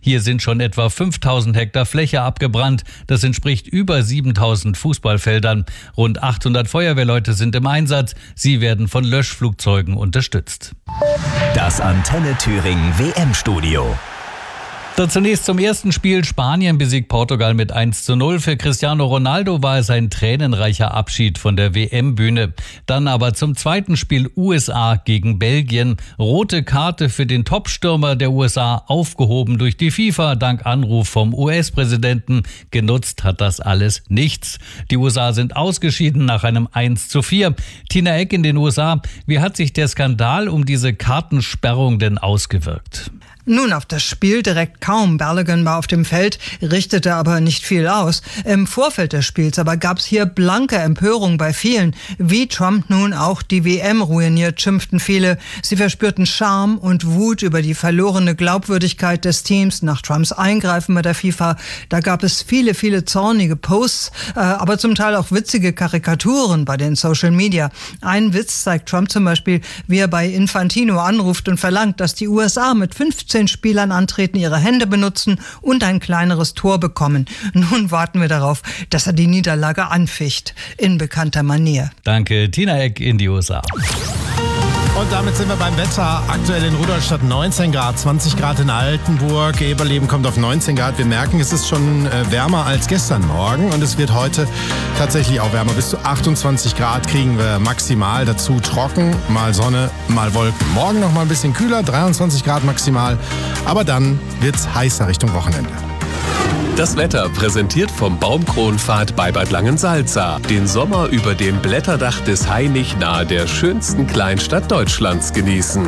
Hier sind schon etwa 5.000 Hektar Fläche abgebrannt. Das entspricht über 7.000 Fußballfeldern. Rund 800 Feuerwehrleute sind im Einsatz. Sie werden von Löschflugzeugen unterstützt. Das Antenne Thüringen WM-Studio. Dann zunächst zum ersten Spiel. Spanien besiegt Portugal mit 1:0. Für Cristiano Ronaldo war es ein tränenreicher Abschied von der WM-Bühne. Dann aber zum zweiten Spiel USA gegen Belgien. Rote Karte für den Topstürmer der USA, aufgehoben durch die FIFA dank Anruf vom US-Präsidenten. Genutzt hat das alles nichts. Die USA sind ausgeschieden nach einem 1:4. Tina Eck in den USA. Wie hat sich der Skandal um diese Kartensperrung denn ausgewirkt? Nun, auf das Spiel direkt kaum. Balogun war auf dem Feld, richtete aber nicht viel aus. Im Vorfeld des Spiels aber gab es hier blanke Empörung bei vielen. Wie Trump nun auch die WM ruiniert, schimpften viele. Sie verspürten Scham und Wut über die verlorene Glaubwürdigkeit des Teams nach Trumps Eingreifen bei der FIFA. Da gab es viele, viele zornige Posts, aber zum Teil auch witzige Karikaturen bei den Social Media. Ein Witz zeigt Trump zum Beispiel, wie er bei Infantino anruft und verlangt, dass die USA mit 15 Spielern antreten, ihre Hände benutzen und ein kleineres Tor bekommen. Nun warten wir darauf, dass er die Niederlage anficht, in bekannter Manier. Danke, Tina Eck in die USA. Und damit sind wir beim Wetter. Aktuell in Rudolstadt 19 Grad, 20 Grad in Altenburg. Eberleben kommt auf 19 Grad. Wir merken, es ist schon wärmer als gestern Morgen. Und es wird heute tatsächlich auch wärmer. Bis zu 28 Grad kriegen wir maximal. Dazu trocken, mal Sonne, mal Wolken. Morgen noch mal ein bisschen kühler, 23 Grad maximal. Aber dann wird's heißer Richtung Wochenende. Das Wetter präsentiert vom Baumkronpfad bei Bad Langensalza. Den Sommer über dem Blätterdach des Hainich nahe der schönsten Kleinstadt Deutschlands genießen.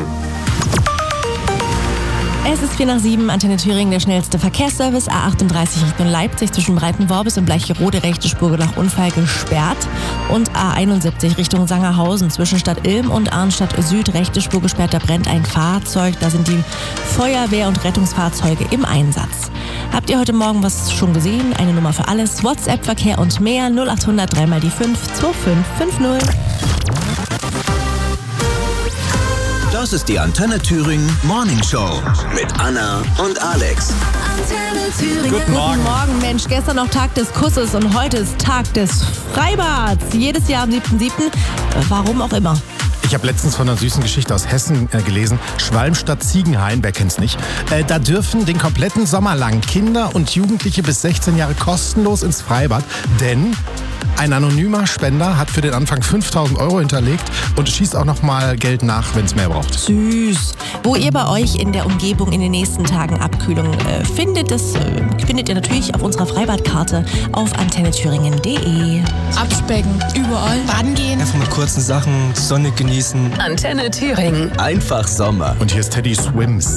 Es ist 6:45, Antenne Thüringen, der schnellste Verkehrsservice. A38 Richtung Leipzig zwischen Breitenworbis und Bleicherode, rechte Spur nach Unfall gesperrt. Und A71 Richtung Sangerhausen zwischen Stadt Ilm und Arnstadt Süd, rechte Spur gesperrt. Da brennt ein Fahrzeug. Da sind die Feuerwehr- und Rettungsfahrzeuge im Einsatz. Habt ihr heute Morgen was schon gesehen? Eine Nummer für alles. WhatsApp, Verkehr und mehr. 0800 3 mal die 5 2550. Das ist die Antenne Thüringen Morning Show mit Anna und Alex. Antenne Thüringen. Guten Morgen, Mensch. Gestern noch Tag des Kusses und heute ist Tag des Freibads. Jedes Jahr am 7.7. Warum auch immer. Ich habe letztens von einer süßen Geschichte aus Hessen gelesen. Schwalmstadt-Ziegenhain, wer kennt's nicht? Da dürfen den kompletten Sommer lang Kinder und Jugendliche bis 16 Jahre kostenlos ins Freibad, denn ein anonymer Spender hat für den Anfang 5.000 Euro hinterlegt und schießt auch noch mal Geld nach, wenn es mehr braucht. Süß. Wo ihr bei euch in der Umgebung in den nächsten Tagen Abkühlung findet, das findet ihr natürlich auf unserer Freibadkarte auf antennethüringen.de. Abspecken, überall, baden gehen. Einfach mit kurzen Sachen, Sonne genießen. Antenne Thüringen. Einfach Sommer. Und hier ist Teddy Swims.